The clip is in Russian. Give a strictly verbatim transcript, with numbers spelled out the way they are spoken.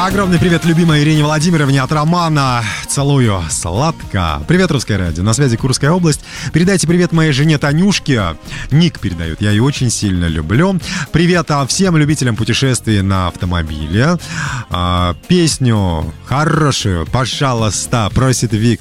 Огромный привет любимой Ирине Владимировне от Романа. Целую сладко. Привет, Русское радио. На связи Курская область. Передайте привет моей жене Танюшке. Ник передает. Я ее очень сильно люблю. Привет всем любителям путешествий на автомобиле. А, песню хорошую, пожалуйста, просит Вик.